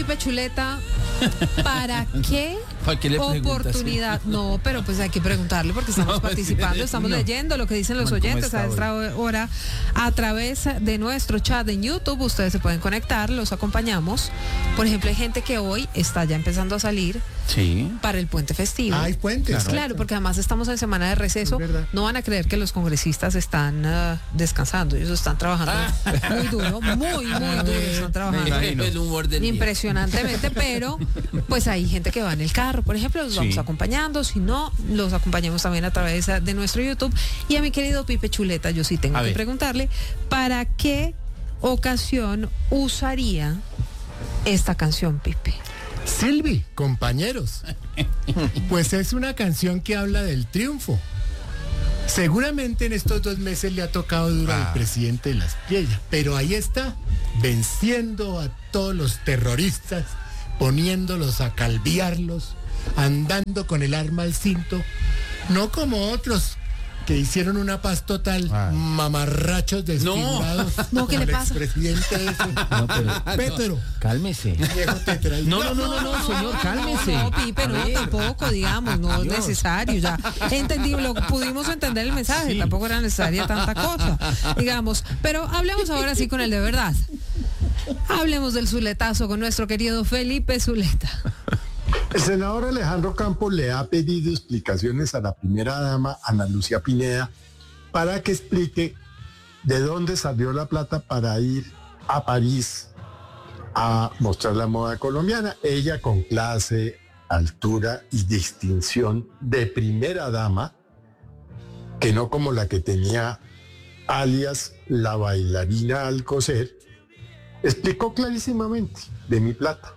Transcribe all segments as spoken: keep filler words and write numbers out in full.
Pipe Chuleta, ¿para qué, ¿Para qué le oportunidad? No, pero pues hay que preguntarle porque estamos no, participando, estamos no. leyendo lo que dicen los bueno, oyentes a esta hora a través de nuestro chat en YouTube. Ustedes se pueden conectar, los acompañamos. Por ejemplo, hay gente que hoy está ya empezando a salir sí. para el puente festivo. Ah, hay puentes. Claro, claro, porque además estamos en semana de receso. No van a creer que los congresistas están uh, descansando, ellos están trabajando ah. muy duro, muy, muy duro, están trabajando el humor del impresionantemente, pero pues hay gente que va en el carro, por ejemplo, los sí. vamos acompañando, si no, los acompañamos también a través de nuestro YouTube. Y a mi querido Pipe Chuleta, yo sí tengo a que ver. preguntarle, ¿para qué ocasión usaría esta canción, Pipe? Silvi, compañeros, pues es una canción que habla del triunfo. Seguramente en estos dos meses le ha tocado duro ah. al presidente de las Piedras, pero ahí está, venciendo a todos los terroristas, poniéndolos a calviarlos, andando con el arma al cinto, no como otros que hicieron una paz total, ah. mamarrachos desfigurados. No, no ¿qué le pasa? Presidente no, pero, Petro. No, cálmese. No, no, no, no, no, señor, cálmese. No, Pipe, no, tampoco, digamos, no Dios. es necesario. Ya entendí, lo pudimos entender el mensaje, sí. tampoco era necesaria tanta cosa, digamos. Pero hablemos ahora sí con el de verdad. Hablemos del Zuletazo con nuestro querido Felipe Zuleta. El senador Alejandro Campos le ha pedido explicaciones a la primera dama, Ana Lucía Pineda, para que explique de dónde salió la plata para ir a París a mostrar la moda colombiana. Ella con clase, altura y distinción de primera dama, que no como la que tenía alias la bailarina Alcocer, explicó clarísimamente de mi plata.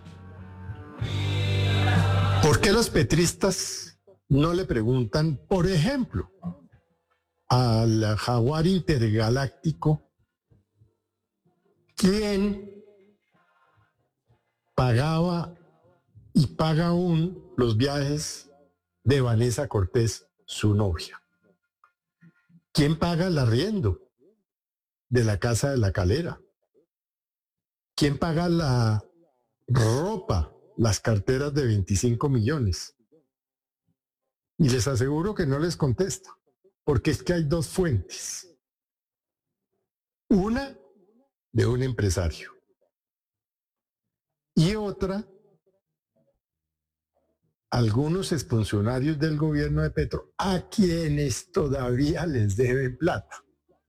¿Por qué los petristas no le preguntan, por ejemplo, al jaguar intergaláctico, quién pagaba y paga aún los viajes de Vanessa Cortés, su novia? ¿Quién paga el arriendo de la Casa de la Calera? ¿Quién paga la ropa? Las carteras de veinticinco millones. Y les aseguro que no les contesta, porque es que hay dos fuentes. Una de un empresario y otra, algunos exfuncionarios del gobierno de Petro, a quienes todavía les deben plata.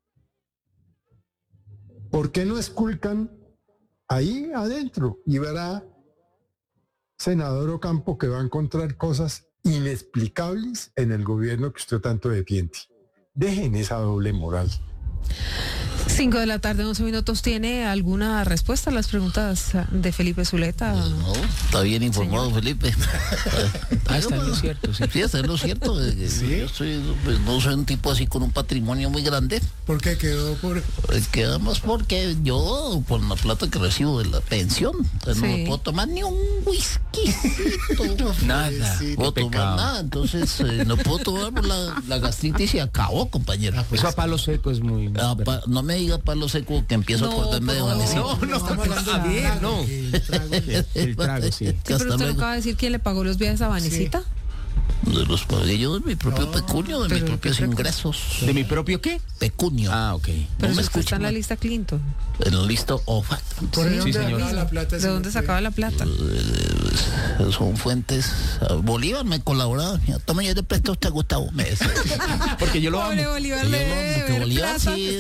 ¿Por qué no esculcan ahí adentro? Y verá, senador Ocampo, que va a encontrar cosas inexplicables en el gobierno que usted tanto defiende. Dejen esa doble moral. Cinco de la tarde, once minutos. ¿Tiene alguna respuesta a las preguntas de Felipe Zuleta? Pues no, está bien informado, señor Felipe. Ah, está en lo cierto, sí. Sí, está en lo cierto. ¿Sí? Yo soy, pues, no soy un tipo así con un patrimonio muy grande. ¿Por qué quedó por...? Queda más porque yo, por la plata que recibo de la pensión, sí. no me puedo tomar ni un whisky. Nada. No puedo tomar nada, entonces eh, no puedo tomar la, la gastritis y acabó, compañero. Ah, pues eso a palo seco es muy... Ah, pa, no me diga palo seco que empiezo no, a acordarme de Vanessa. No, no, estamos hablando de bien, no. El trago, el trago sí. Sí, pero usted no acaba de decir quién le pagó los viajes a Vanesita. Sí. De los pagué yo de mi propio no, pecunio, de mis propios ingresos. ¿De mi propio qué? Pecunio. Ah, ok. Pero no me escucha en la lista Clinton. En la lista O F A C. ¿Por sí, sí, señor. La plata, ¿De dónde sacaba la plata? Eh, son fuentes. Bolívar me colaboraba. Toma, yo te presto a usted, Gustavo. Me decía. Porque yo lo amo. Pobre Bolívar, le porque Bolívar sí.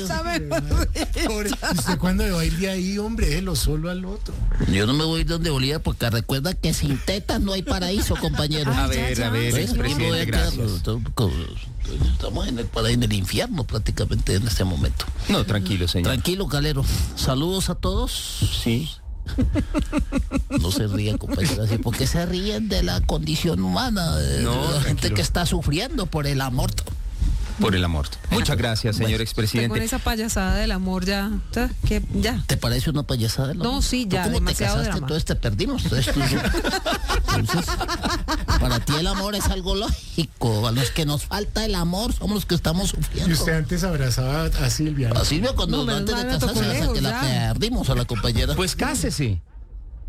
¿Usted cuándo va a ir de ahí, hombre? Déjelo solo al otro. Yo no me voy a ir donde Bolívar porque recuerda que sin tetas no hay paraíso, compañero. A ver, a ver, expresidente, gracias. Estamos en el, en el infierno prácticamente en este momento. No, tranquilo, señor. Tranquilo, Calero. Saludos a todos. Sí. No se rían, compañeros. ¿Por qué se ríen de la condición humana? De no, la gente tranquilo. Que está sufriendo por el amor. Por el amor. Muchas gracias, señor bueno, expresidente. Con esa payasada del amor ya, que ya. ¿Te parece una payasada del amor? No, sí, ya, ¿Cómo demasiado te casaste? drama. Entonces te perdimos. Entonces, entonces, para ti el amor es algo lógico. A los que nos falta el amor somos los que estamos sufriendo. Y usted antes abrazaba a Silvia, ¿no? A Silvia cuando no, antes de casarse, hasta que la perdimos a la compañera. Pues cásese.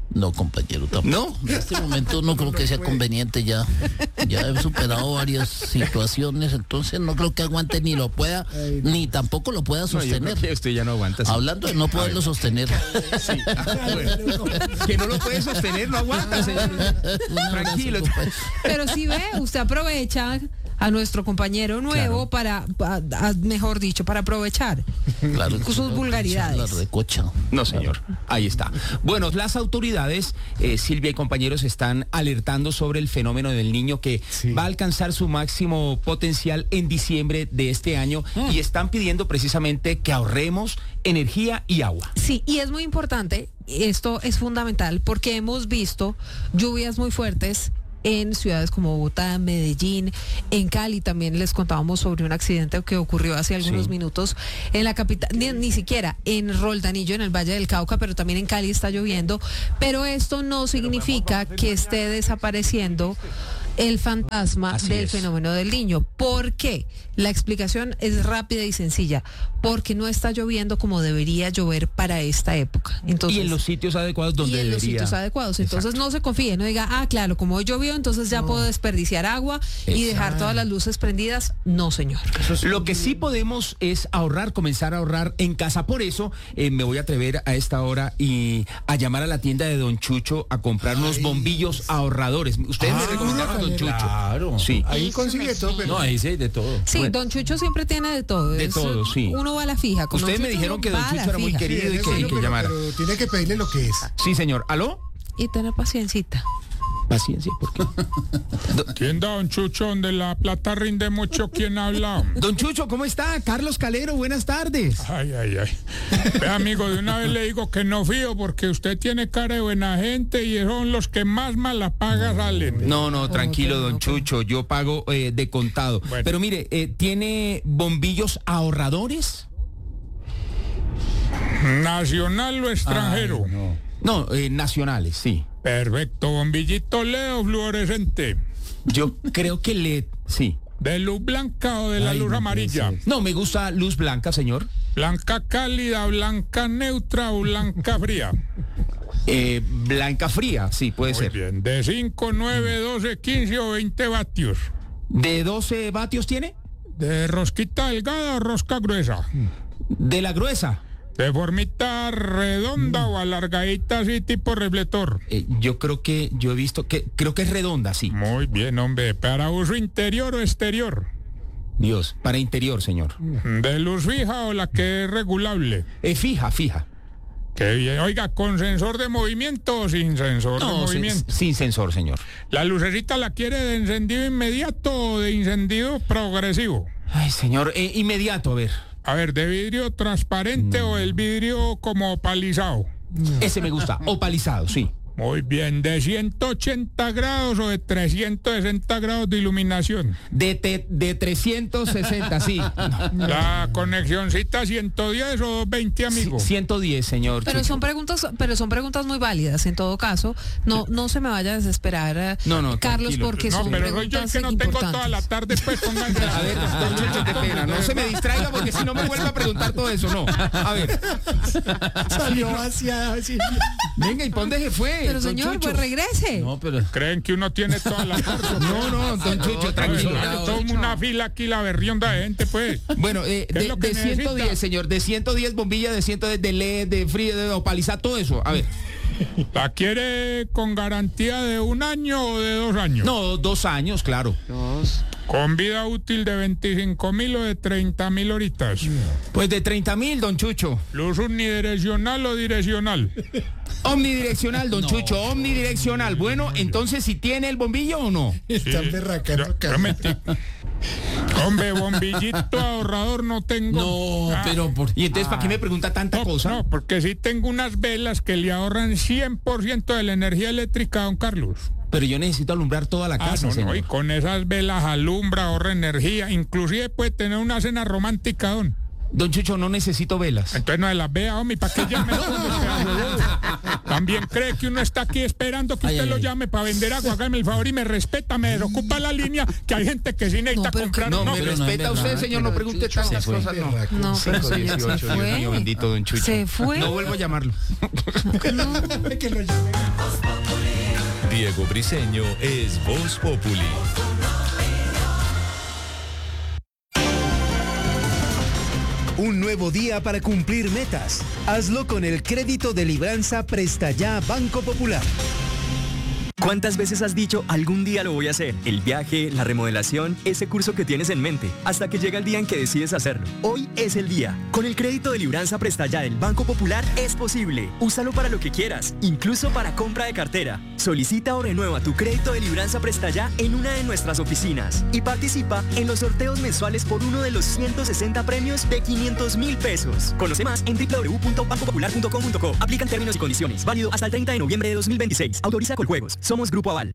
No, compañero, tampoco. ¿No? En este momento no creo que sea conveniente ya. Ya he superado varias situaciones, entonces no creo que aguante ni lo pueda, ni tampoco lo pueda sostener. No, yo creo que usted ya no aguanta. Sí. Hablando de no poderlo sostener. Sí. Ah, bueno. Que no lo puede sostener, no aguanta, señor. Tranquilo. Pero si ve, usted aprovecha a nuestro compañero nuevo, claro, para, a, a, mejor dicho, para aprovechar, claro, sus claro, vulgaridades. La recocha. No, señor. Ahí está. Bueno, las autoridades, eh, Silvia y compañeros, están alertando sobre el fenómeno del niño que sí. va a alcanzar su máximo potencial en diciembre de este año mm. y están pidiendo precisamente que ahorremos energía y agua. Sí, y es muy importante, esto es fundamental, porque hemos visto lluvias muy fuertes en ciudades como Bogotá, Medellín, en Cali también les contábamos sobre un accidente que ocurrió hace algunos sí. minutos en la capital, ni, ni siquiera en Roldanillo, en el Valle del Cauca, pero también en Cali está lloviendo, pero esto no significa que esté desapareciendo el fantasma Así del es. fenómeno del niño. ¿Por qué? La explicación es rápida y sencilla, porque no está lloviendo como debería llover para esta época. Entonces, y en los sitios adecuados donde y en debería. los sitios adecuados. Entonces Exacto. no se confíe, no diga, ah, claro, como hoy llovió, entonces ya no. puedo desperdiciar agua Exacto. y dejar todas las luces prendidas. No, señor. Lo que sí podemos es ahorrar, comenzar a ahorrar en casa. Por eso eh, me voy a atrever a esta hora y a llamar a la tienda de Don Chucho a comprar Ay. unos bombillos ahorradores. Ustedes ah, me recomendaron Don Chucho. Claro. Sí. Ahí consigue todo. Pero... No, ahí sí hay de todo. Sí, bueno. Don Chucho siempre tiene de todo. De es, todo, sí. Uno va a la fija. Con Ustedes me dijeron que Don Chucho era muy querido sí, y que, bueno, y que pero, llamara. Pero tiene que pedirle lo que es. Sí, señor. ¿Aló? Y tener paciencita. Paciencia, ¿por qué? Tienda Don Chucho, donde la plata rinde mucho. ¿Quién habla? Don Chucho, ¿cómo está? Carlos Calero, buenas tardes. Ay, ay, ay. Ve, amigo, de una vez le digo que no fío, porque usted tiene cara de buena gente y son los que más mala paga salen. No, no, tranquilo, Don Chucho, yo pago eh, de contado. Bueno. Pero mire, eh, ¿tiene bombillos ahorradores? ¿Nacional o extranjero? Ay, no, no eh, nacionales, sí. Perfecto, bombillito L E D o fluorescente. Yo creo que L E D, sí. ¿De luz blanca o de la Ay, luz amarilla? No, me gusta luz blanca, señor. ¿Blanca cálida, blanca neutra o blanca fría? Eh, blanca fría, sí, puede Muy ser. Bien, ¿de cinco, nueve, doce, quince o veinte vatios? ¿De doce vatios tiene? ¿De rosquita delgada o rosca gruesa? ¿De la gruesa? ¿De formita redonda mm. o alargadita así tipo reflector? Eh, yo creo que, yo he visto que, creo que es redonda, sí. Muy bien, hombre. ¿Para uso interior o exterior? Dios, para interior, señor. ¿De luz fija o la que es regulable? Eh, fija, fija. Qué bien. Oiga, ¿con sensor de movimiento o sin sensor no, de movimiento? Sin, sin sensor, señor. ¿La lucecita la quiere de encendido inmediato o de encendido progresivo? Ay, señor, eh, inmediato, a ver. A ver, ¿de vidrio transparente no. o el vidrio como opalizado? No. Ese me gusta, opalizado, sí. Muy bien, ¿de ciento ochenta grados o de trescientos sesenta grados de iluminación? De, te, de trescientos sesenta, sí. ¿La conexioncita ciento diez o doscientos veinte, amigo? Sí, ciento diez, señor. Pero Chucho. son preguntas, pero son preguntas muy válidas en todo caso. No, no se me vaya a desesperar, no, no, Carlos, tranquilo. porque no, son pero preguntas soy yo el que no tengo toda la tarde, pues pónganse. A ver, don Chucho, qué pena. No se me distraiga porque si no me vuelve a preguntar todo eso, no. A ver. Salió hacia... hacia... Venga, ¿y por dónde se fue? Pero señor, Chucho. pues regrese. No, pero... ¿Creen que uno tiene toda la fuerza? No, no, don Chucho, tranquilo. Toma una fila aquí, la berrionda de gente, pues. Bueno, eh, de, de ciento diez, señor, de ciento diez bombillas, de ciento diez de L E D, de frío, de opalizar, todo eso. A ver. ¿La quiere con garantía de un año o de dos años? No, dos años, claro. Dos. ¿Con vida útil de veinticinco mil o de treinta mil horitas? Pues de treinta mil, don Chucho. ¿Luz unidireccional o direccional? Omnidireccional, don no. Chucho, omnidireccional. Bueno, entonces, ¿si tiene el bombillo o no? Sí. Están berracando. Hombre, bombillito ahorrador no tengo. No, ah. pero... Por... ¿Y entonces ah. para qué me pregunta tanta no, cosa? No, porque sí tengo unas velas que le ahorran cien por ciento de la energía eléctrica a don Carlos. Pero yo necesito alumbrar toda la casa, ah, no, señor. No, y con esas velas alumbra, ahorra energía. Inclusive puede tener una cena romántica, don. Don Chucho, no necesito velas. Entonces no se las vea, hombre, ¿para qué llame? También cree que uno está aquí esperando que Ay, usted ay, lo ay. llame para vender agua. Hágame el favor y me respeta, me ocupa la línea, que hay gente que sí necesita No, pero comprar. No, No, me pero no respeta es usted, verdad, señor, no pero pregunte Chucho tantas se fue. cosas, no. No, pero cinco señor, se dieciocho, Dios fue. mío, bendito don Chucho. Se fue. No vuelvo a llamarlo. Que lo llame. Diego Briseño es Voz Populi. Un nuevo día para cumplir metas. Hazlo con el crédito de libranza Presta Ya Banco Popular. ¿Cuántas veces has dicho algún día lo voy a hacer? El viaje, la remodelación, ese curso que tienes en mente, hasta que llega el día en que decides hacerlo. Hoy es el día. Con el crédito de libranza Presta Ya del Banco Popular es posible. Úsalo para lo que quieras, incluso para compra de cartera. Solicita o renueva tu crédito de libranza Presta Ya en una de nuestras oficinas y participa en los sorteos mensuales por uno de los ciento sesenta premios de quinientos mil pesos. Conoce más en doble u doble u doble u punto banco popular punto com punto co. Aplican términos y condiciones. Válido hasta el treinta de noviembre de dos mil veintiséis. Autoriza Coljuegos. Somos Grupo Aval.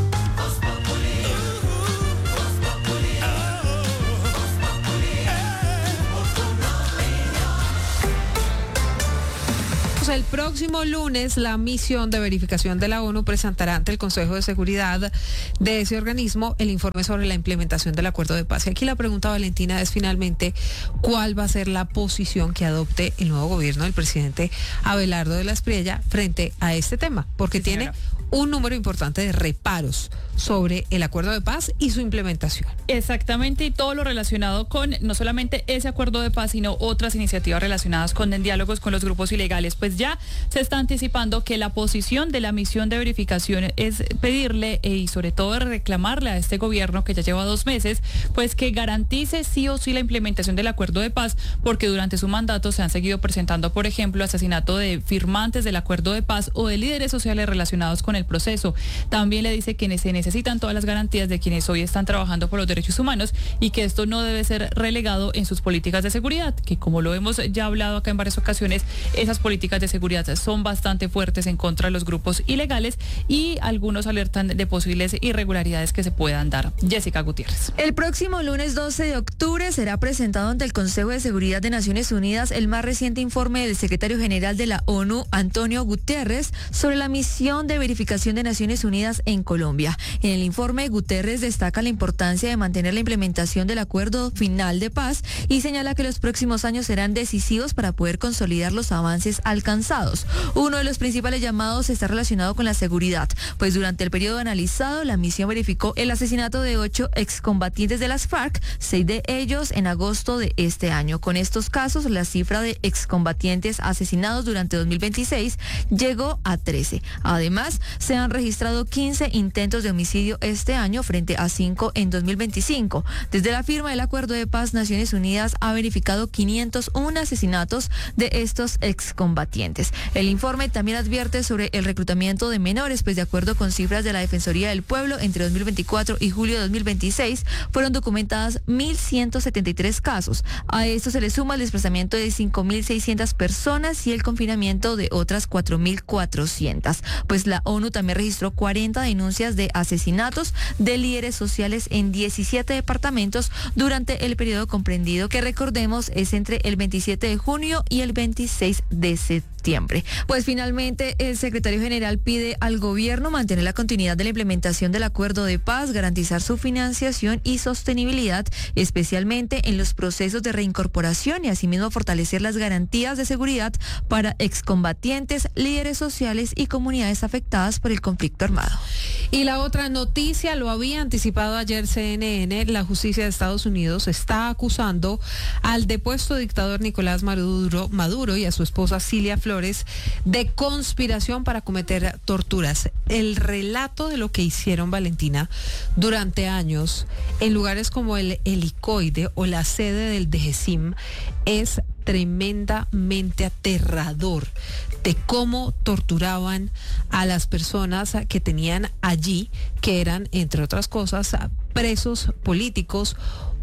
El próximo lunes, la misión de verificación de la ONU presentará ante el Consejo de Seguridad de ese organismo el informe sobre la implementación del acuerdo de paz. Y aquí la pregunta, Valentina, es finalmente cuál va a ser la posición que adopte el nuevo gobierno del presidente Abelardo de la Espriella frente a este tema, porque Sí, tiene un número importante de reparos sobre el acuerdo de paz y su implementación. Exactamente, y todo lo relacionado con no solamente ese acuerdo de paz, sino otras iniciativas relacionadas con diálogos con los grupos ilegales. Pues ya se está anticipando que la posición de la misión de verificación es pedirle eh, y sobre todo reclamarle a este gobierno que ya lleva dos meses, pues que garantice sí o sí la implementación del acuerdo de paz, porque durante su mandato se han seguido presentando, por ejemplo, asesinato de firmantes del acuerdo de paz o de líderes sociales relacionados con el proceso. También le dice que se necesitan todas las garantías de quienes hoy están trabajando por los derechos humanos y que esto no debe ser relegado en sus políticas de seguridad, que como lo hemos ya hablado acá en varias ocasiones, esas políticas de seguridad son bastante fuertes en contra de los grupos ilegales y algunos alertan de posibles irregularidades que se puedan dar. Jessica Gutiérrez. El próximo lunes doce de octubre será presentado ante el Consejo de Seguridad de Naciones Unidas el más reciente informe del secretario general de la ONU, Antonio Guterres, sobre la misión de verificación de Naciones Unidas en Colombia. En el informe, Guterres destaca la importancia de mantener la implementación del acuerdo final de paz y señala que los próximos años serán decisivos para poder consolidar los avances alcanzados. Uno de los principales llamados está relacionado con la seguridad, pues durante el periodo analizado, la misión verificó el asesinato de ocho excombatientes de las FARC, seis de ellos en agosto de este año. Con estos casos, la cifra de excombatientes asesinados durante dos mil veintiséis llegó a trece. Además, se han registrado quince intentos de homicidio este año frente a cinco en dos mil veinticinco. Desde la firma del acuerdo de paz, Naciones Unidas ha verificado quinientos uno asesinatos de estos excombatientes. El informe también advierte sobre el reclutamiento de menores, pues de acuerdo con cifras de la Defensoría del Pueblo, entre dos mil veinticuatro y julio de dos mil veintiséis fueron documentadas mil ciento setenta y tres casos. A esto se le suma el desplazamiento de cinco mil seiscientas personas y el confinamiento de otras cuatro mil cuatrocientas. Pues la ONU también registró cuarenta denuncias de asesinatos de líderes sociales en diecisiete departamentos durante el periodo comprendido, que recordemos es entre el veintisiete de junio y el veintiséis de septiembre. Pues finalmente el secretario general pide al gobierno mantener la continuidad de la implementación del acuerdo de paz, garantizar su financiación y sostenibilidad, especialmente en los procesos de reincorporación, y asimismo fortalecer las garantías de seguridad para excombatientes, líderes sociales y comunidades afectadas por el conflicto armado. Y la otra noticia, lo había anticipado ayer C N N, la justicia de Estados Unidos está acusando al depuesto dictador Nicolás Maduro, Maduro y a su esposa Cilia Flores de conspiración para cometer torturas. El relato de lo que hicieron, Valentina, durante años en lugares como el Helicoide o la sede del D G C I M es tremendamente aterrador, de cómo torturaban a las personas que tenían allí, que eran, entre otras cosas, presos políticos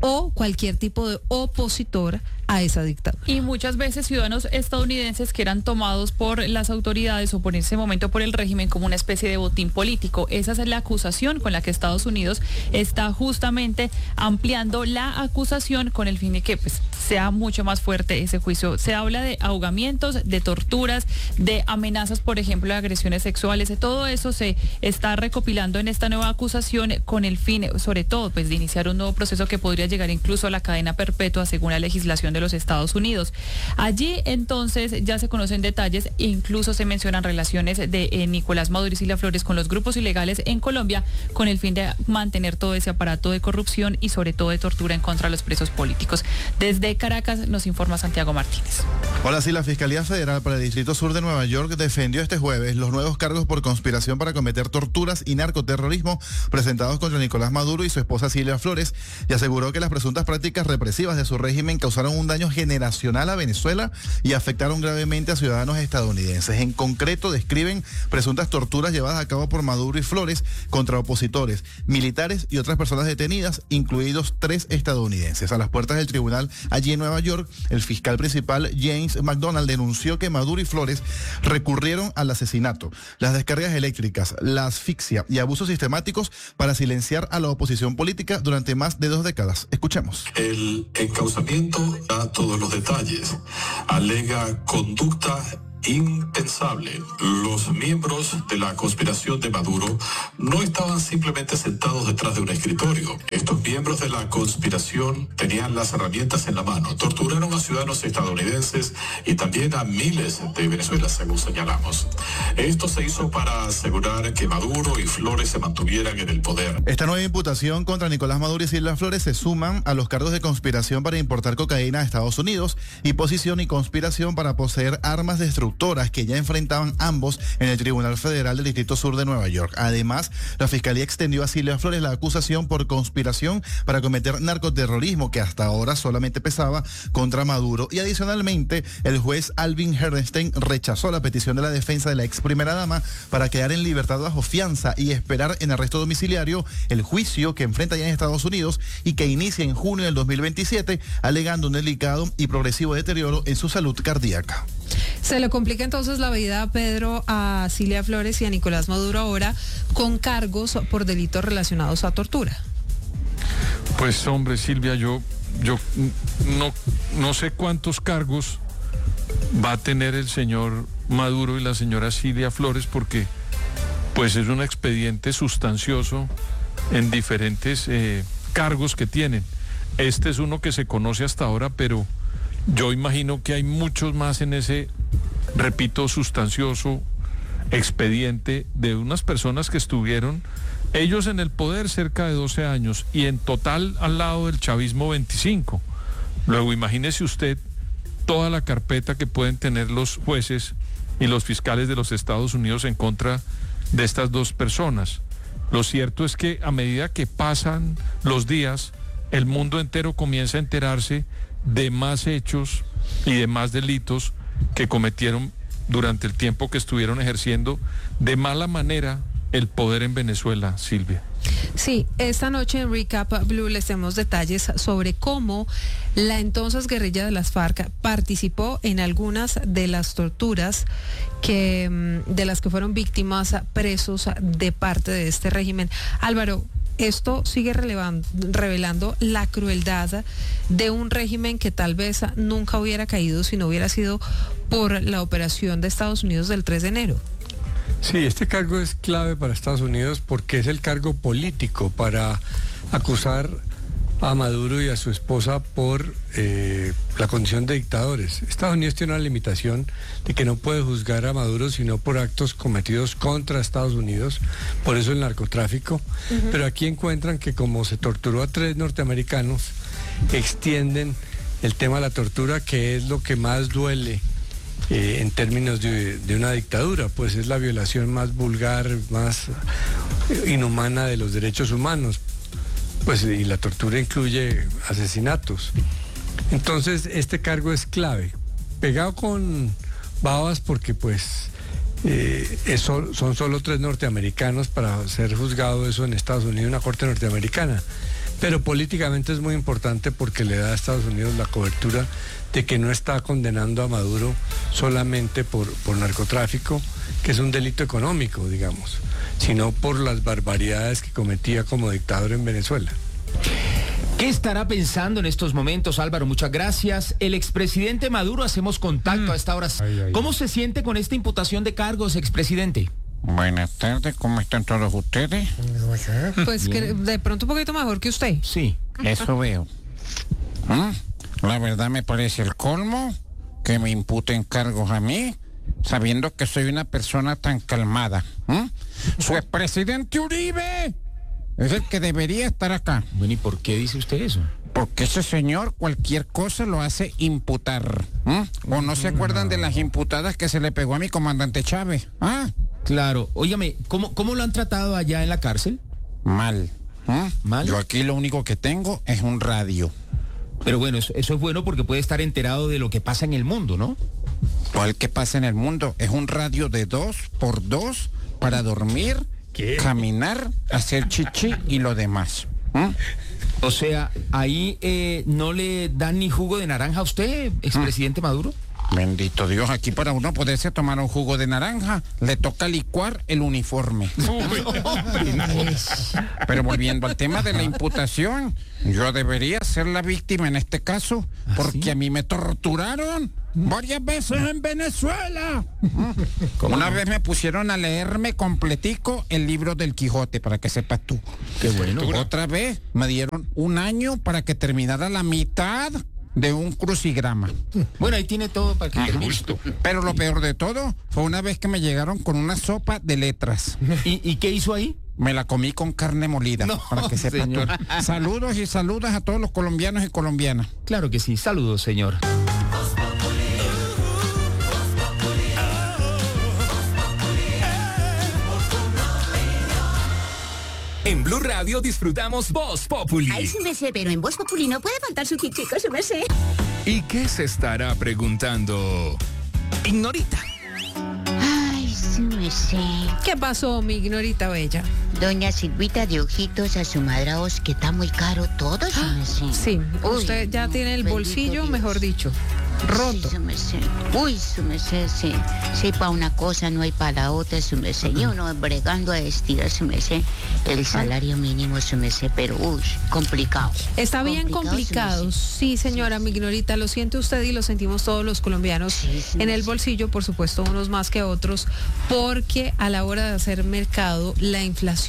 o cualquier tipo de opositor a esa dictadura. Y muchas veces ciudadanos estadounidenses que eran tomados por las autoridades o por ese momento por el régimen como una especie de botín político. Esa es la acusación con la que Estados Unidos está justamente ampliando la acusación con el fin de que pues, sea mucho más fuerte ese juicio. Se habla de ahogamientos, de torturas, de amenazas, por ejemplo, de agresiones sexuales. De todo eso se está recopilando en esta nueva acusación con el fin, sobre todo, pues, de iniciar un nuevo proceso que podría llegar incluso a la cadena perpetua según la legislación de los Estados Unidos. Allí entonces ya se conocen detalles, incluso se mencionan relaciones de eh, Nicolás Maduro y Cilia Flores con los grupos ilegales en Colombia con el fin de mantener todo ese aparato de corrupción y sobre todo de tortura en contra de los presos políticos. Desde Caracas nos informa Santiago Martínez. Hola, sí, la Fiscalía Federal para el Distrito Sur de Nueva York defendió este jueves los nuevos cargos por conspiración para cometer torturas y narcoterrorismo presentados contra Nicolás Maduro y su esposa Cilia Flores y aseguró que las presuntas prácticas represivas de su régimen causaron un daño generacional a Venezuela y afectaron gravemente a ciudadanos estadounidenses. En concreto, describen presuntas torturas llevadas a cabo por Maduro y Flores contra opositores, militares y otras personas detenidas, incluidos tres estadounidenses. A las puertas del tribunal allí en Nueva York, el fiscal principal James McDonald denunció que Maduro y Flores recurrieron al asesinato, las descargas eléctricas, la asfixia y abusos sistemáticos para silenciar a la oposición política durante más de dos décadas. Escuchemos. El encauzamiento da todos los detalles. Alega conducta impensable. Los miembros de la conspiración de Maduro no estaban simplemente sentados detrás de un escritorio. Estos miembros de la conspiración tenían las herramientas en la mano. Torturaron a ciudadanos estadounidenses y también a miles de Venezuela, según señalamos. Esto se hizo para asegurar que Maduro y Flores se mantuvieran en el poder. Esta nueva imputación contra Nicolás Maduro y Cilia Flores se suman a los cargos de conspiración para importar cocaína a Estados Unidos y posesión y conspiración para poseer armas destructoras que ya enfrentaban ambos en el Tribunal Federal del Distrito Sur de Nueva York. Además, la Fiscalía extendió a Cilia Flores la acusación por conspiración para cometer narcoterrorismo, que hasta ahora solamente pesaba contra Maduro. Y adicionalmente, el juez Alvin Herrenstein rechazó la petición de la defensa de la ex primera dama para quedar en libertad bajo fianza y esperar en arresto domiciliario el juicio que enfrenta ya en Estados Unidos y que inicia en junio del dos mil veintisiete, alegando un delicado y progresivo deterioro en su salud cardíaca. Se le complica entonces la vida, Pedro, a Cilia Flores y a Nicolás Maduro ahora con cargos por delitos relacionados a tortura. Pues hombre, Silvia, yo, yo no, no sé cuántos cargos va a tener el señor Maduro y la señora Cilia Flores, porque pues es un expediente sustancioso en diferentes eh, cargos que tienen. Este es uno que se conoce hasta ahora, pero yo imagino que hay muchos más en ese, repito, sustancioso expediente de unas personas que estuvieron ellos en el poder cerca de doce años y en total al lado del chavismo veinticinco. Luego imagínese usted toda la carpeta que pueden tener los jueces y los fiscales de los Estados Unidos en contra de estas dos personas. Lo cierto es que a medida que pasan los días, el mundo entero comienza a enterarse de más hechos y de más delitos que cometieron durante el tiempo que estuvieron ejerciendo de mala manera el poder en Venezuela, Silvia. Sí, esta noche en Recap Blue les tenemos detalles sobre cómo la entonces guerrilla de las FARC participó en algunas de las torturas que, de las que fueron víctimas presos de parte de este régimen. Álvaro, esto sigue revelando la crueldad de un régimen que tal vez nunca hubiera caído si no hubiera sido por la operación de Estados Unidos del tres de enero. Sí, este cargo es clave para Estados Unidos porque es el cargo político para acusar a Maduro y a su esposa por eh, la condición de dictadores. Estados Unidos tiene una limitación de que no puede juzgar a Maduro sino por actos cometidos contra Estados Unidos, por eso el narcotráfico. Uh-huh. Pero aquí encuentran que como se torturó a tres norteamericanos, extienden el tema de la tortura, que es lo que más duele eh, en términos de, de una dictadura, pues es la violación más vulgar, más inhumana de los derechos humanos. Pues y la tortura incluye asesinatos. Entonces este cargo es clave, pegado con babas porque pues eh, eso, son solo tres norteamericanos para ser juzgado eso en Estados Unidos, una corte norteamericana. pero políticamente es muy importante porque le da a Estados Unidos la cobertura de que no está condenando a Maduro solamente por, por narcotráfico, que es un delito económico, digamos, sino por las barbaridades que cometía como dictador en Venezuela. ¿Qué estará pensando en estos momentos, Álvaro? Muchas gracias. El expresidente Maduro, hacemos contacto mm. a esta hora. Ay, ay, ¿Cómo ay. se siente con esta imputación de cargos, expresidente? Buenas tardes, ¿cómo están todos ustedes? Pues que de pronto un poquito mejor que usted. Sí. Eso veo. ¿Mm? La verdad me parece el colmo que me imputen cargos a mí, sabiendo que soy una persona tan calmada. ¿Mm? Su expresidente Uribe es el que debería estar acá. Bueno, ¿y por qué dice usted eso? Porque ese señor cualquier cosa lo hace imputar. ¿Mm? ¿O no se acuerdan de las imputadas que se le pegó a mi comandante Chávez? ¿Ah? Claro. Óigame, ¿cómo, cómo lo han tratado allá en la cárcel? Mal. ¿Mm? ¿Mal? Yo aquí lo único que tengo es un radio. Pero bueno, eso, eso es bueno porque puede estar enterado de lo que pasa en el mundo, ¿no? ¿Cuál que pasa en el mundo? Es un radio de dos por dos para dormir, ¿qué? Caminar, hacer chichi y lo demás. ¿Mm? O sea, ahí eh, no le dan ni jugo de naranja a usted, expresidente ¿Mm? Maduro. Bendito Dios, aquí para uno poderse tomar un jugo de naranja, le toca licuar el uniforme. Pero volviendo al tema de la imputación, yo debería ser la víctima en este caso, porque ¿Ah, sí? a mí me torturaron varias veces en Venezuela. Una vez me pusieron a leerme completico el libro del Quijote, para que sepas tú. Qué bueno. Otra vez me dieron un año para que terminara la mitad de un crucigrama. Bueno, ahí tiene todo para que ah, termine. Pero lo peor de todo fue una vez que me llegaron con una sopa de letras. ¿Y, y qué hizo ahí? Me la comí con carne molida, no, para que sepas tú. Saludos y saludos a todos los colombianos y colombianas. Claro que sí, saludos, señor. En Blue Radio disfrutamos Voz Populi. Ay, sí me sé, pero en Voz Populi no puede faltar su chichico, sí me sé. ¿Y qué se estará preguntando Ignorita? Ay, sí me sé. ¿Qué pasó, mi Ignorita bella? Doña Silvita de Ojitos a su madraos, que está muy caro todo, sí me sé. Sí, Uy, usted ya tiene el bolsillo, Dios. Mejor dicho, roto. Sí, me sé. Uy, sí me sé, sí. Sí, para una cosa no hay para la otra, sí me sé. Y uno bregando a estirar, sí me sé. El salario mínimo, sí me sé, pero uy, complicado. Está bien complicado, complicado. Sí, señora, mi Ignorita, lo siente usted y lo sentimos todos los colombianos sí, sí, en el bolsillo, por supuesto, unos más que otros, porque a la hora de hacer mercado, la inflación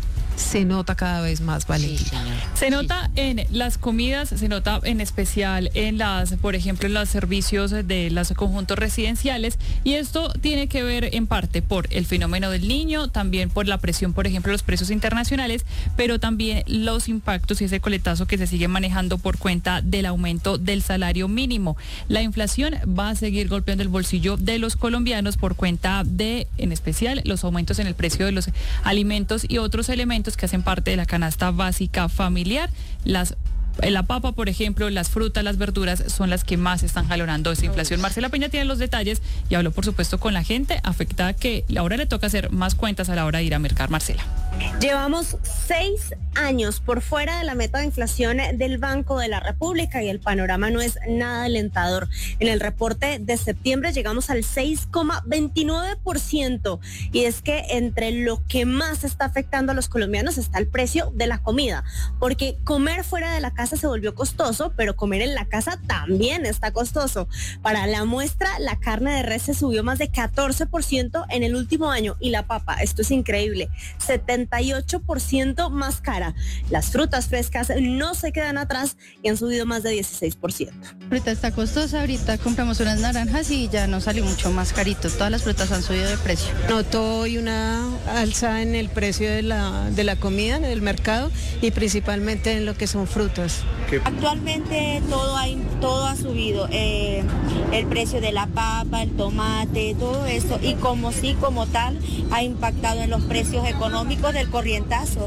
se nota cada vez más, Valentina. Sí, se nota en las comidas, se nota en especial en las, por ejemplo, en los servicios de los conjuntos residenciales, y esto tiene que ver en parte por el fenómeno del niño, también por la presión, por ejemplo, los precios internacionales, pero también los impactos y ese coletazo que se sigue manejando por cuenta del aumento del salario mínimo. La inflación va a seguir golpeando el bolsillo de los colombianos por cuenta de, en especial, los aumentos en el precio de los alimentos y otros elementos que hacen parte de la canasta básica familiar. Las La papa, por ejemplo, las frutas, las verduras son las que más están jalonando esa inflación. Marcela Peña tiene los detalles y habló, por supuesto, con la gente afectada que ahora le toca hacer más cuentas a la hora de ir a mercar. Marcela. Llevamos seis años por fuera de la meta de inflación del Banco de la República y el panorama no es nada alentador. En el reporte de septiembre llegamos al seis coma veintinueve por ciento y es que entre lo que más está afectando a los colombianos está el precio de la comida, porque comer fuera de la casa se volvió costoso, pero comer en la casa también está costoso. Para la muestra, la carne de res se subió más de catorce por ciento en el último año y la papa, esto es increíble, setenta y ocho por ciento más cara. Las frutas frescas no se quedan atrás y han subido más de dieciséis por ciento. Ahorita está costosa, ahorita compramos unas naranjas y ya nos salió mucho más carito. Todas las frutas han subido de precio. Noto hoy una alza en el precio de la, de la comida en el mercado y principalmente en lo que son frutas. Actualmente todo, hay, todo ha subido, eh, el precio de la papa, el tomate, todo eso, y como sí, como tal, ha impactado en los precios económicos del corrientazo.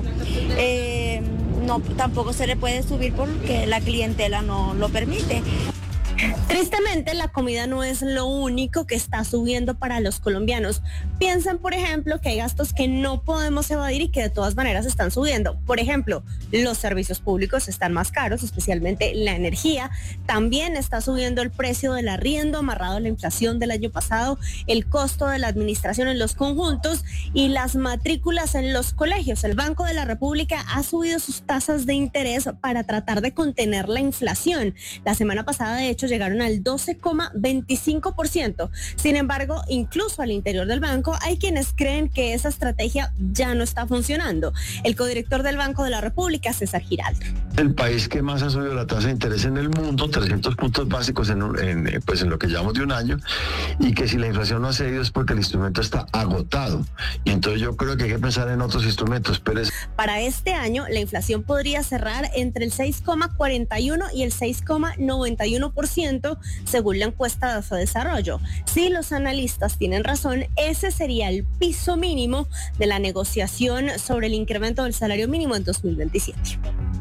Eh, no, tampoco se le puede subir porque la clientela no lo permite. Tristemente, la comida no es lo único que está subiendo para los colombianos. Piensen, por ejemplo, que hay gastos que no podemos evadir y que de todas maneras están subiendo. Por ejemplo, los servicios públicos están más caros, especialmente la energía. También está subiendo el precio del arriendo, amarrado a la inflación del año pasado, el costo de la administración en los conjuntos y las matrículas en los colegios. El Banco de la República ha subido sus tasas de interés para tratar de contener la inflación. La semana pasada, de hecho, llegaron al doce coma veinticinco por ciento. Sin embargo, incluso al interior del banco hay quienes creen que esa estrategia ya no está funcionando. El codirector del Banco de la República, César Giraldo. El país que más ha subido la tasa de interés en el mundo, trescientos puntos básicos en, un, en, pues en lo que llevamos de un año, y que si la inflación no ha cedido es porque el instrumento está agotado. Y entonces yo creo que hay que pensar en otros instrumentos. Pero es... Para este año, la inflación podría cerrar entre el seis coma cuarenta y uno y el seis coma noventa y uno por ciento, según la encuesta de Desarrollo. Si los analistas tienen razón, ese sería el piso mínimo de la negociación sobre el incremento del salario mínimo en dos mil veintisiete.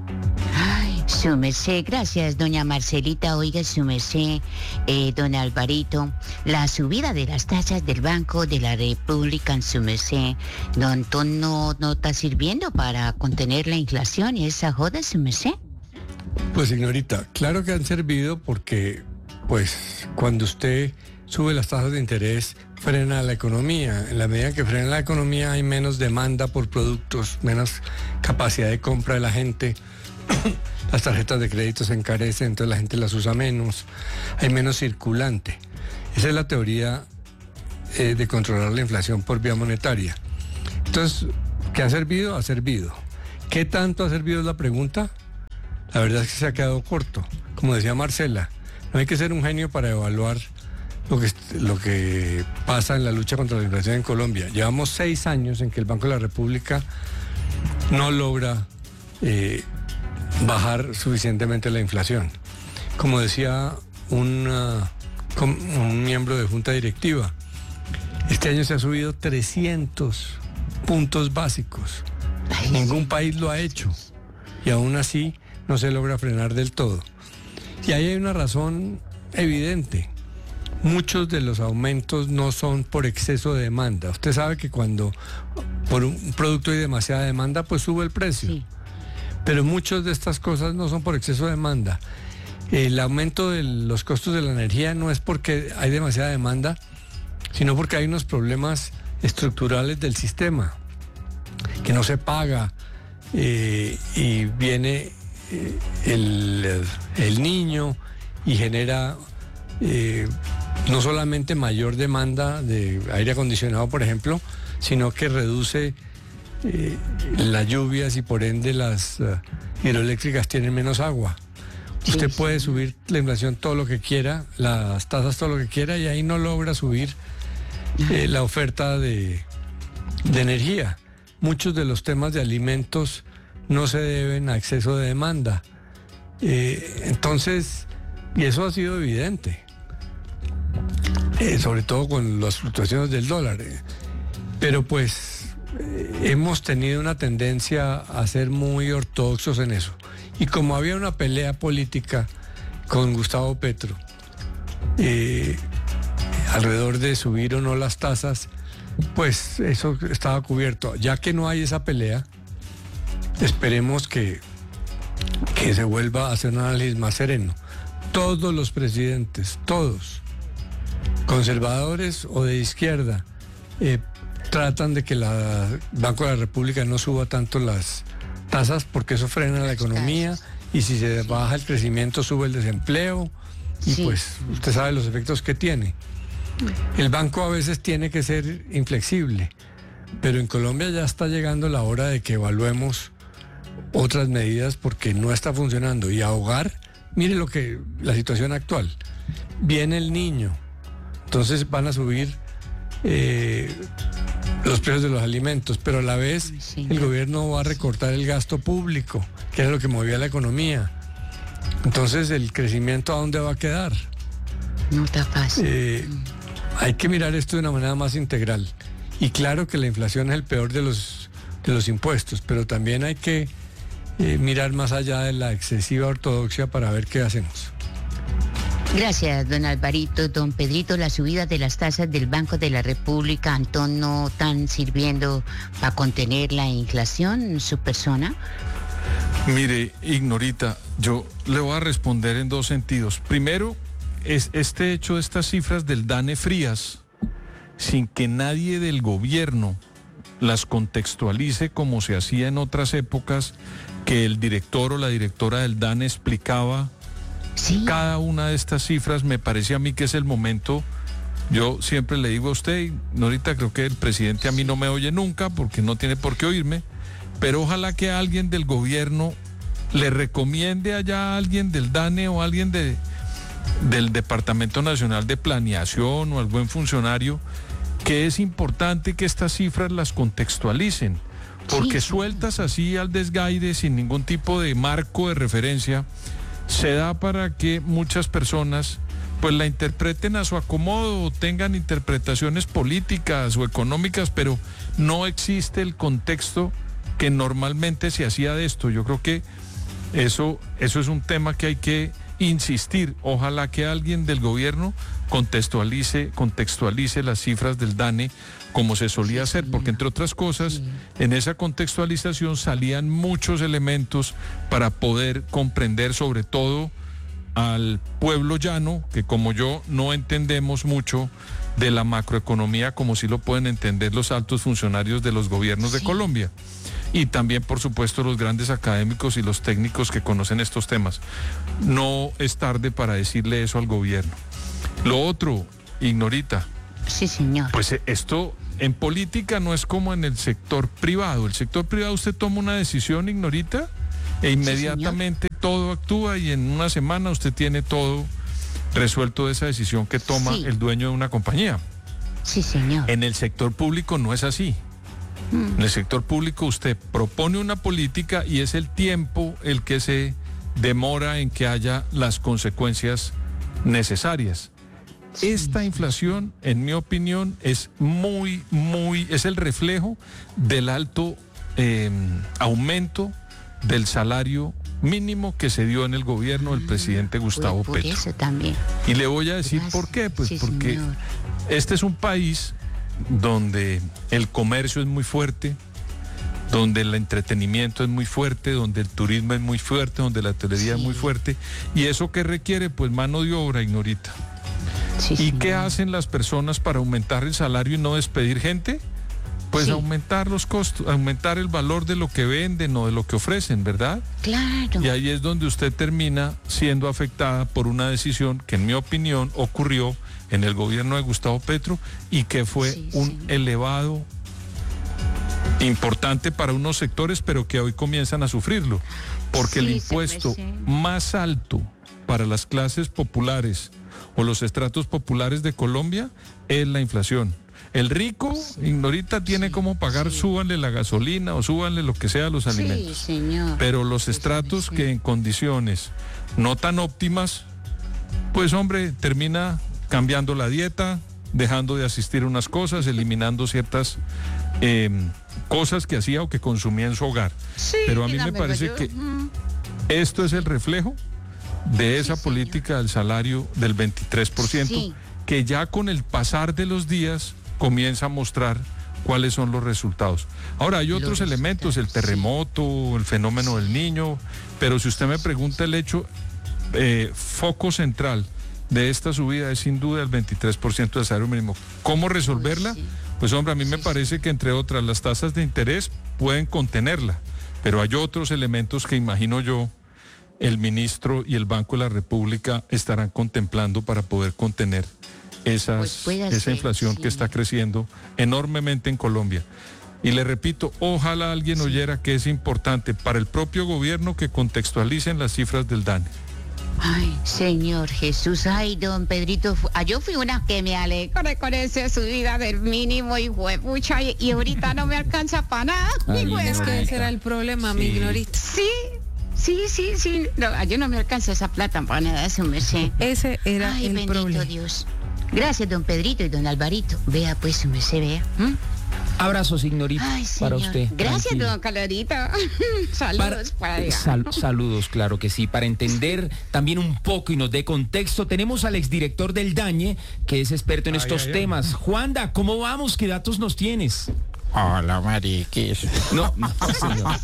Ay, su merced, gracias, doña Marcelita. Oiga, su merced, eh, don Alvarito, la subida de las tasas del Banco de la República, en su merced, no, no, no está sirviendo para contener la inflación y esa joda, su merced. Pues, señorita, claro que han servido porque, pues, cuando usted sube las tasas de interés, frena la economía. En la medida que frena la economía hay menos demanda por productos, menos capacidad de compra de la gente. Las tarjetas de crédito se encarecen, entonces la gente las usa menos, hay menos circulante. Esa es la teoría eh, de controlar la inflación por vía monetaria. Entonces, ¿qué ha servido? Ha servido. ¿Qué tanto ha servido es la pregunta? La verdad es que se ha quedado corto. Como decía Marcela, no hay que ser un genio para evaluar lo que, lo que pasa en la lucha contra la inflación en Colombia. Llevamos seis años en que el Banco de la República no logra eh, bajar suficientemente la inflación. Como decía una, un miembro de junta directiva, este año se ha subido trescientos puntos básicos. Ningún país lo ha hecho y aún así no se logra frenar del todo. Y ahí hay una razón evidente. Muchos de los aumentos no son por exceso de demanda. Usted sabe que cuando por un producto hay demasiada demanda, pues sube el precio. Sí. Pero muchas de estas cosas no son por exceso de demanda. El aumento de los costos de la energía no es porque hay demasiada demanda, sino porque hay unos problemas estructurales del sistema, que no se paga eh, y viene eh, el, el niño y genera eh, no solamente mayor demanda de aire acondicionado, por ejemplo, sino que reduce eh, las lluvias y por ende las uh, hidroeléctricas tienen menos agua. Usted sí, puede sí. subir la inflación todo lo que quiera, las tasas todo lo que quiera, y ahí no logra subir eh, la oferta de, de energía. Muchos de los temas de alimentos no se deben a exceso de demanda. Eh, entonces, y eso ha sido evidente, eh, sobre todo con las fluctuaciones del dólar. Eh. Pero pues eh, hemos tenido una tendencia a ser muy ortodoxos en eso. Y como había una pelea política con Gustavo Petro eh, alrededor de subir o no las tasas, pues eso estaba cubierto. Ya que no hay esa pelea, esperemos que, que se vuelva a hacer un análisis más sereno. Todos los presidentes, todos, conservadores o de izquierda, eh, tratan de que el Banco de la República no suba tanto las tasas porque eso frena la economía, y si se baja el crecimiento sube el desempleo y sí. pues usted sabe los efectos que tiene. El banco a veces tiene que ser inflexible, pero en Colombia ya está llegando la hora de que evaluemos otras medidas porque no está funcionando. Y ahogar, mire lo que la situación actual. Viene el niño, entonces van a subir eh, los precios de los alimentos, pero a la vez sí, el gobierno va a recortar el gasto público, que era lo que movía la economía. Entonces, ¿el crecimiento a dónde va a quedar? No está fácil. Eh, hay que mirar esto de una manera más integral. Y claro que la inflación es el peor de los, de los impuestos, pero también hay que eh, mirar más allá de la excesiva ortodoxia para ver qué hacemos. Gracias, don Alvarito. Don Pedrito, la subida de las tasas del Banco de la República, Antón, ¿no están sirviendo para contener la inflación, su persona? Mire, Ignorita, yo le voy a responder en dos sentidos. Primero, es este hecho de estas cifras del DANE frías, sin que nadie del gobierno las contextualice como se hacía en otras épocas, que el director o la directora del DANE explicaba ¿Sí? cada una de estas cifras. Me parece a mí que es el momento. Yo siempre le digo a usted, ahorita creo que el presidente a mí no me oye nunca porque no tiene por qué oírme, pero ojalá que alguien del gobierno le recomiende allá a alguien del DANE o a alguien de, del Departamento Nacional de Planeación o al buen funcionario, que es importante que estas cifras las contextualicen, porque sí. sueltas así al desgaire sin ningún tipo de marco de referencia, se da para que muchas personas pues la interpreten a su acomodo, o tengan interpretaciones políticas o económicas, pero no existe el contexto que normalmente se hacía de esto. Yo creo que eso, eso es un tema que hay que insistir. Ojalá que alguien del gobierno contextualice, contextualice las cifras del DANE como se solía hacer, porque entre otras cosas, en esa contextualización salían muchos elementos para poder comprender, sobre todo al pueblo llano, que como yo no entendemos mucho de la macroeconomía como sí lo pueden entender los altos funcionarios de los gobiernos de Colombia. Y también, por supuesto, los grandes académicos y los técnicos que conocen estos temas. No es tarde para decirle eso al gobierno. Lo otro, Ignorita. Sí, señor. Pues esto en política no es como en el sector privado. El sector privado, usted toma una decisión, Ignorita, e inmediatamente sí, todo actúa y en una semana usted tiene todo resuelto de esa decisión que toma sí. el dueño de una compañía. Sí, señor. En el sector público no es así. Mm. En el sector público usted propone una política y es el tiempo el que se demora en que haya las consecuencias necesarias. Sí. Esta inflación, en mi opinión, es muy, muy, es el reflejo del alto eh, aumento del salario mínimo que se dio en el gobierno del presidente Gustavo por, por Petro. Eso también. Y le voy a decir Gracias. por qué, pues sí, porque señor. este es un país donde el comercio es muy fuerte, donde el entretenimiento es muy fuerte, donde el turismo es muy fuerte, donde la hotelería sí. es muy fuerte, y eso que requiere, pues mano de obra, Ignorita. Sí, ¿Y señor. qué hacen las personas para aumentar el salario y no despedir gente? Pues sí. aumentar los costos, aumentar el valor de lo que venden o de lo que ofrecen, ¿verdad? Claro. Y ahí es donde usted termina siendo afectada por una decisión que, en mi opinión, ocurrió en el gobierno de Gustavo Petro y que fue sí, un señor. elevado importante para unos sectores, pero que hoy comienzan a sufrirlo, porque sí, el impuesto más alto para las clases populares o los estratos populares de Colombia es la inflación. El rico, Ignorita, tiene sí, como pagar, sí. súbanle la gasolina o súbanle lo que sea a los alimentos. Sí, señor. Pero los estratos sí, que en condiciones no tan óptimas, pues hombre, termina cambiando la dieta, dejando de asistir a unas cosas, eliminando ciertas eh, cosas que hacía o que consumía en su hogar. Sí, Pero a mí me parece yo. que mm. esto es el reflejo de esa sí, política señor. del salario del veintitrés por ciento, sí. que ya con el pasar de los días comienza a mostrar cuáles son los resultados. Ahora, hay otros los elementos, el terremoto, sí. el fenómeno sí. del niño, pero si usted me pregunta el hecho, eh, foco central de esta subida es sin duda el veintitrés por ciento del salario mínimo. ¿Cómo resolverla? Sí. Pues hombre, a mí sí, me parece que entre otras las tasas de interés pueden contenerla, pero hay otros elementos que imagino yo el ministro y el Banco de la República estarán contemplando para poder contener esas, pues esa ser, inflación sí. que está creciendo enormemente en Colombia. Y le repito, ojalá alguien sí. oyera que es importante para el propio gobierno que contextualicen las cifras del DANE. Ay, Señor Jesús, ay, don Pedrito, yo fui una que me alegré con esa subida del mínimo y huepucha, y, y ahorita no me alcanza para nada. Ay, es que ese era el problema, sí. mi Ignorita. Sí. Sí, sí, sí, no, yo no me alcanza esa plata para nada, eso me sé. Ese era Ay, el bendito problema. Dios. Gracias, don Pedrito y don Alvarito. Vea, pues, me sé, vea. ¿Mm? Abrazo, signorita, Ay, para señor. usted. Gracias, Tranquila. don Calorita. Saludos para, allá. Sal- saludos, claro que sí. Para entender también un poco y nos dé contexto, tenemos al exdirector del DAñe, que es experto en Ay, estos ay, ay. temas. Juanda, ¿cómo vamos? ¿Qué datos nos tienes? Hola, mariquis. No, no, señor.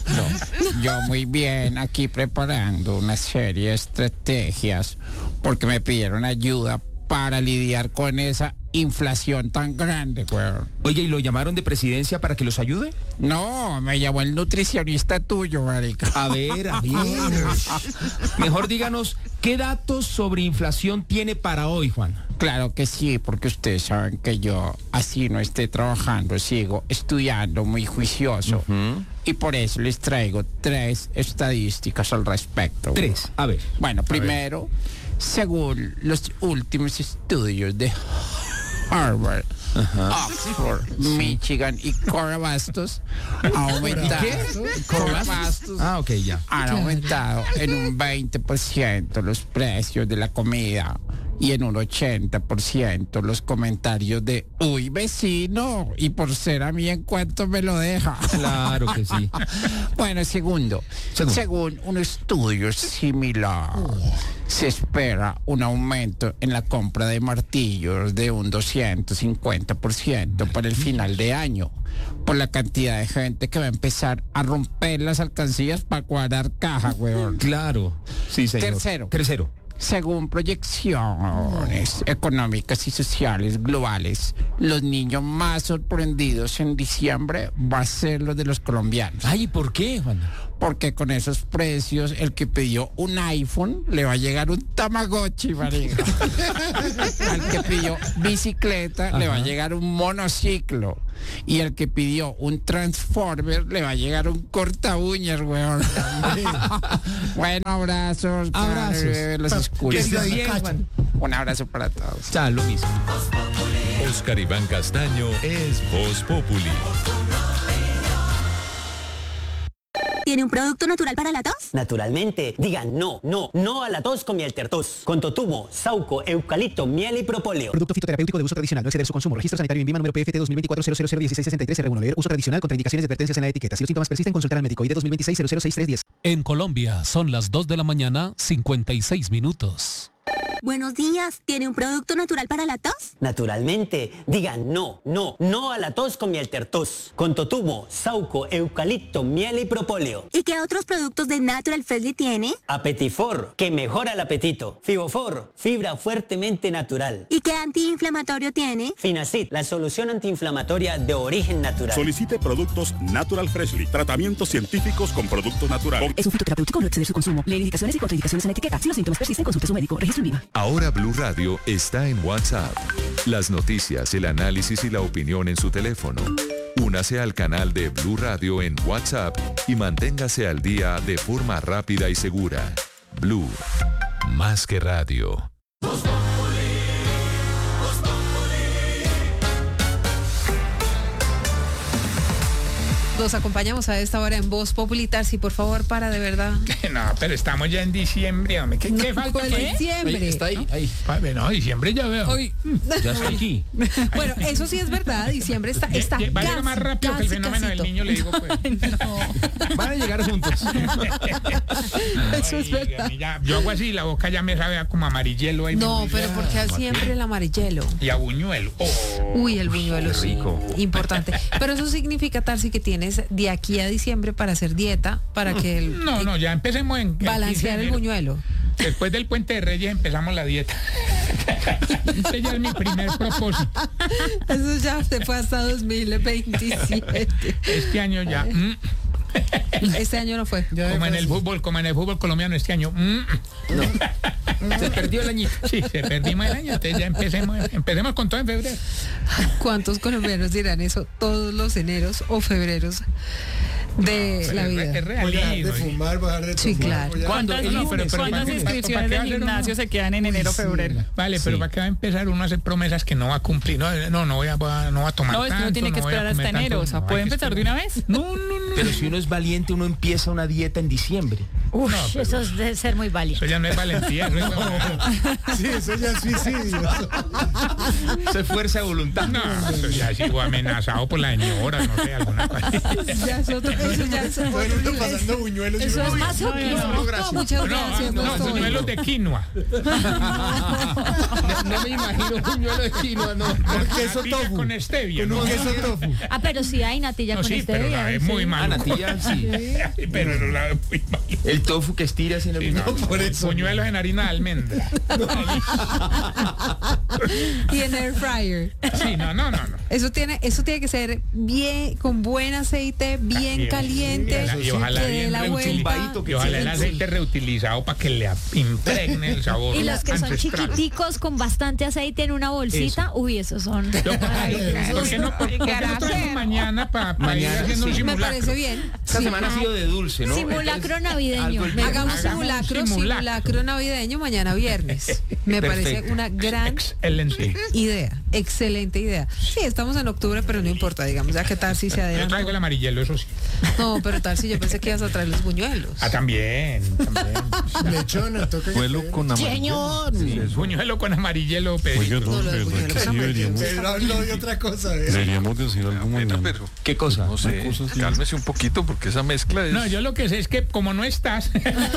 No. Yo muy bien, aquí preparando una serie de estrategias, porque me pidieron ayuda para lidiar con esa inflación tan grande, weón. Oye, ¿y lo llamaron de presidencia para que los ayude? No, me llamó el nutricionista tuyo, marica. A ver, a ver. Mejor díganos, ¿qué datos sobre inflación tiene para hoy, Juan? Claro que sí, porque ustedes saben que yo, así no esté trabajando, sigo estudiando muy juicioso. Uh-huh. Y por eso les traigo tres estadísticas al respecto. Tres, a ver. Bueno, primero, según los últimos estudios de Harvard, uh-huh. Oxford, Michigan y Cora Bastos, ha aumentado. ¿Qué? Cora Bastos. Ah, ok, ya. Han aumentado en un veinte por ciento los precios de la comida y en un ochenta por ciento los comentarios de uy, vecino, y por ser a mí en cuanto me lo deja. Claro que sí. Bueno, segundo, segundo, según un estudio similar, se espera un aumento en la compra de martillos de un doscientos cincuenta por ciento para el final de año, por la cantidad de gente que va a empezar a romper las alcancías para cuadrar caja, weón. Claro, sí, señor. Tercero. Tercero. Según proyecciones económicas y sociales globales, los niños más sorprendidos en diciembre va a ser los de los colombianos. Ay, ¿por qué, Juan? Porque con esos precios, el que pidió un iPhone le va a llegar un Tamagotchi, marica. Al que pidió bicicleta, ajá, le va a llegar un monociclo. Y el que pidió un Transformer le va a llegar un corta uñas, weón. Bueno, abrazos. Abrazos. Para, los escucho. Un abrazo para todos. Ya, lo mismo. Oscar Iván Castaño es Voz Populi. ¿Tiene un producto natural para la tos? Naturalmente. Digan no, no, no a la tos con miel tertos. Con totumo, sauco, eucalipto, miel y propóleo. Producto fitoterapéutico de uso tradicional. No exceder su consumo. Registro sanitario INVIMA número P F T dos mil veinticuatro cero cero cero dieciséis sesenta y tres R uno. Leer uso tradicional. Contraindicaciones y advertencias en la etiqueta. Si los síntomas persisten, consultar al médico. I D dos mil veintiséis cero cero seis tres diez. En Colombia son las dos de la mañana, cincuenta y seis minutos. Buenos días. ¿Tiene un producto natural para la tos? Naturalmente. Digan no, no, no a la tos con miel tertos. Con totumo, sauco, eucalipto, miel y propóleo. ¿Y qué otros productos de Natural Freshly tiene? Apetifor, que mejora el apetito. Fibofor, fibra fuertemente natural. ¿Y qué antiinflamatorio tiene? Finacid, la solución antiinflamatoria de origen natural. Solicite productos Natural Freshly. Tratamientos científicos con productos naturales. Es un fitoterapéutico, no exceder su consumo. Lee indicaciones y contraindicaciones en la etiqueta. Si los síntomas persisten, consulte a su médico. Registro INVIMA. Ahora Blue Radio está en WhatsApp. Las noticias, el análisis y la opinión en su teléfono. Únase al canal de Blue Radio en WhatsApp y manténgase al día de forma rápida y segura. Blue, más que radio. Los acompañamos a esta hora en Voz Populi. Tarsi, por favor, para de verdad. No, pero estamos ya en diciembre, hombre. ¿Qué, qué falta? ¿Cuál ¿Qué? diciembre? Ahí, está ahí, ahí. Padre, no, diciembre ya veo. Hoy. Ya está aquí. Bueno, eso sí es verdad. Diciembre está, está Va a casi, ir más rápido que el fenómeno casito. del niño, le digo, pues. No. Van a llegar juntos. Eso es verdad. Ya, yo hago así, la boca ya me sabe a como amarillelo. Ahí No, me- pero porque Ah, siempre el amarillelo. Y a buñuelo. Oh. Uy, el buñuelo sí. rico. Importante. Pero eso significa, Tarsi, que tienes de aquí a diciembre para hacer dieta, para que el, No, no, ya empecemos en... en balancear el enero. buñuelo. Después del Puente de Reyes empezamos la dieta. Este ya es mi primer propósito. Eso ya se fue hasta dos mil veintisiete. Este año ya... mm. Este año no fue. Como en el fútbol, como en el fútbol colombiano este año. mm. Se perdió el añito. Sí, se perdimos el año. Entonces ya empecemos, empecemos con todo en febrero. ¿Cuántos colombianos dirán eso todos los eneros o febreros de Pero la es re- vida? es realismo. Bajar de fumar, bajar de Sí, tomar. claro. Ya. ¿Cuándo? ¿Cuántas, No, pero- pero cuántas ¿para qué- inscripciones para qué del hacer uno? gimnasio se quedan en enero, febrero? Vale, pero ¿para qué va a empezar uno a hacer promesas que no va a cumplir? No, no, no voy a, no voy a tomar No, es que tanto, uno tiene que no voy a esperar hasta comer enero. tanto, O sea, no, ¿puede hay que empezar de esperar. una vez? No, no, no. Pero si uno es valiente, uno empieza una dieta en diciembre. Uf, No, pero eso debe ser muy válido. eso ya no es valentía, eso es Sí, eso ya es suicidio. Eso es fuerza de voluntad. No, eso ya sigo amenazado por la señora, no sé, alguna cosa. Ya es otro, eso ya es Todo el mundo pasando buñuelos. y Eso uno, es "Uy, más no, no, muchas No, gracias. no, doctor. buñuelos de quinoa. No, no me imagino un buñuelo de quinoa, no. Con queso Natilla tofu. con stevia, Con un ¿no? queso tofu. Ah, pero sí hay natilla No, con sí, pero stevia. la es sí. muy Ah, malo. natilla, sí. Pero la es muy malo. El tofu que estiras en el Sí, no, buñuelo. por eso. Buñuelos en harina de almendra. Y en air fryer. Sí, no, no, no, no. Eso tiene, eso tiene que ser bien, con buen aceite, bien Y- caliente, y ojalá que dé bien la reutilizado, vuelta. y ojalá el Sí. aceite reutilizado para que le impregne el sabor. Y los que son ancestral. chiquiticos con bastante aceite en una bolsita, uy, esos son. Yo, ¿Por qué no? ¿Por qué no traemos mañana para ir Mañana, haciendo un sí. Me simulacro? parece bien. Esta semana ha sido de dulce, ¿no? Simulacro Entonces, navideño. algo- Me- Hagamos Hagamos simulacro, un simulacro. simulacro navideño mañana viernes. Me parece Perfecto. una gran Excelente. idea, excelente idea. Sí, estamos en octubre, pero no importa, digamos, ya que Tarsi se Yo adelanta. traigo el amarillelo, eso sí. No, pero Tarsi, yo pensé que ibas a traer los buñuelos. Ah, también, también. Lechona, toca que Buñuelo pedir. con amarillelo. Sí, buñuelo con amarillelo, Pedrito. Oiga, No, no, lo del ¿verdad buñuelo que con sí deberíamos, Pero hablo de otra cosa. ¿eh? deberíamos decir algo mañana? Pero, ¿Qué cosa? no sé, cálmese un poquito porque esa mezcla es... No, yo lo que sé es que como no estás,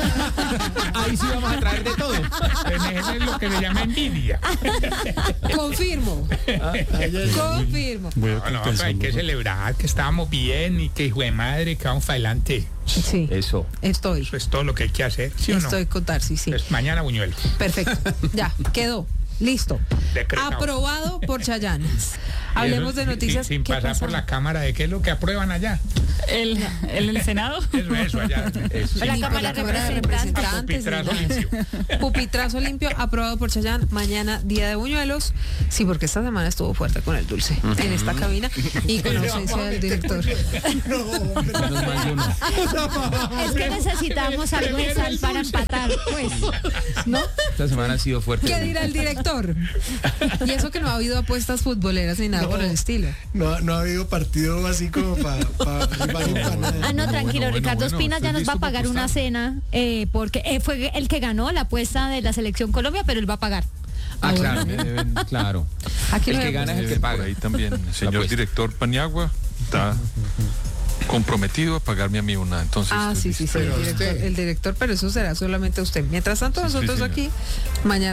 Ahí sí vamos a traer de todo. eso es lo que se llama envidia. Confirmo, confirmo. Voy a No, no, pero hay compensarlo. que celebrar que estábamos bien y que hijo de madre, que vamos para adelante. Sí, Eso. estoy, Eso es todo lo que hay que hacer, ¿sí o no? estoy con Tarsi, sí. Pues mañana buñuelos. Perfecto, ya, quedó. Listo. Decretado. Aprobado por Chayanne. Hablemos Y de eso, noticias. Sin, sin ¿Qué pasar pasa? por la cámara de qué es lo que aprueban allá. El, el, el Senado. Eso, eso allá. Eso. La Sí, Cámara la de Cámara de Representantes. Representantes. Pupitrazo ni nada. limpio. Pupitrazo limpio, aprobado por Chayanne. Mañana, día de buñuelos. Sí, porque esta semana estuvo fuerte con el dulce en esta cabina y con ausencia del director. Menos mal yo no. Es que necesitamos algo de sal para empatar, pues. ¿No? Esta semana ha sido fuerte. ¿Qué dirá el director? Y eso que no ha habido apuestas futboleras ni nada No. por el estilo. No, no ha habido partido así como para pa, pa, Ah, no, tranquilo, bueno, Ricardo bueno, Espina ya ¿estás nos va a listo para pagar una apostar? cena eh, porque eh, fue el que ganó la apuesta de la Selección Colombia, pero él va a pagar. Ah, claro, deben- claro. Aquí El no que hay gana es el que Por paga. ahí también, el señor apuesta. director Paniagua está comprometido a pagarme a mí una. Entonces, Ah, sí, sí, sí, el Pero director, usted- el director, pero eso será solamente usted. Mientras tanto, Sí, sí, nosotros señor. aquí, mañana.